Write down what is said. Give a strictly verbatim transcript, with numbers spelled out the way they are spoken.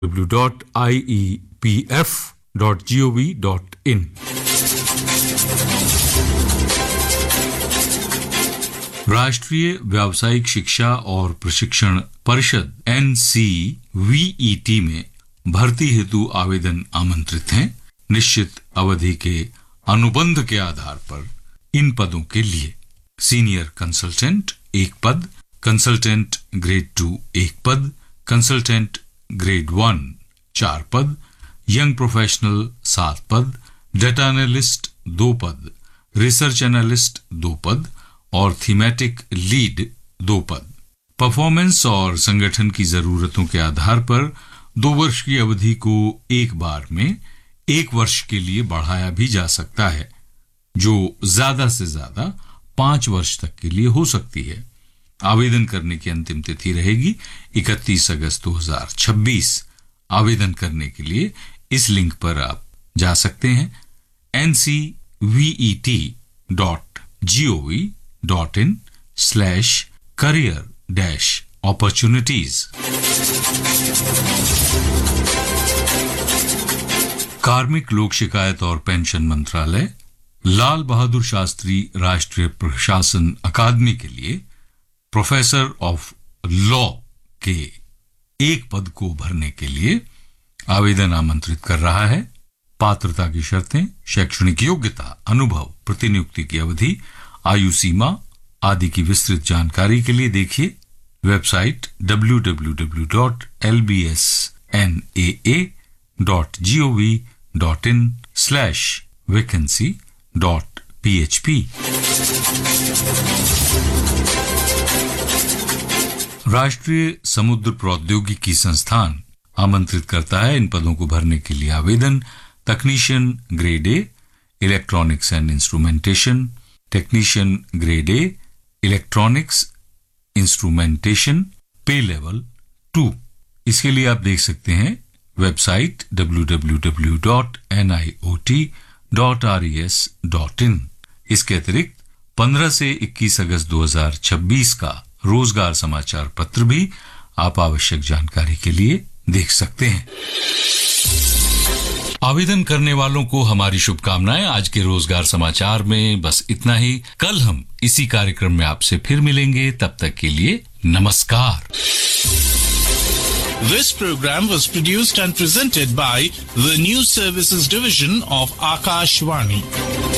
W dot I E P F dot gov dot in. राष्ट्रीय व्यावसायिक शिक्षा और प्रशिक्षण परिषद N C V E T में भर्ती हेतु आवेदन आमंत्रित हैं। निश्चित अवधि के अनुबंध के आधार पर इन पदों के लिए सीनियर कंसल्टेंट एक पद, कंसल्टेंट ग्रेड टू एक पद, कंसल्टेंट ग्रेड वन चार पद, यंग प्रोफेशनल सात पद, डेटा एनालिस्ट दो पद, रिसर्च एनालिस्ट दो पद और थीमेटिक लीड दो पद। परफॉर्मेंस और संगठन की जरूरतों के आधार पर दो वर्ष की अवधि को एक बार में एक वर्ष के लिए बढ़ाया भी जा सकता है, जो ज्यादा से ज्यादा पांच वर्ष तक के लिए हो सकती है। आवेदन करने की अंतिम तिथि रहेगी इकतीस अगस्त दो हजार छब्बीस। आवेदन करने के लिए इस लिंक पर आप जा सकते हैं N C V E T dot gov dot in slash career dash opportunities. कार्मिक लोक शिकायत और पेंशन मंत्रालय लाल बहादुर शास्त्री राष्ट्रीय प्रशासन अकादमी के लिए प्रोफेसर ऑफ लॉ के एक पद को भरने के लिए आवेदन आमंत्रित कर रहा है। पात्रता की शर्तें, शैक्षणिक योग्यता, अनुभव, प्रतिनियुक्ति की अवधि, आयु सीमा आदि की विस्तृत जानकारी के लिए देखिए website W W W dot L B S N A A dot gov dot in slash vacancy dot P H P. राष्ट्रीय समुद्र प्रौद्योगिकी संस्थान आमंत्रित करता है इन पदों को भरने के लिए आवेदन तकनीशियन grade A electronics and instrumentation, technician grade A electronics instrumentation, पे लेवल टू। इसके लिए आप देख सकते हैं website W W W dot N I O T dot R E S dot in. इसके अतिरिक्त पंद्रह से इक्कीस अगस्त दो हजार छब्बीस का रोजगार समाचार पत्र भी आप आवश्यक जानकारी के लिए देख सकते हैं। आवेदन करने वालों को हमारी शुभकामनाएं। आज के रोजगार समाचार में बस इतना ही। कल हम इसी कार्यक्रम में आपसे फिर मिलेंगे, तब तक के लिए नमस्कार। This program was produced and presented by the News Services Division of Akashvani.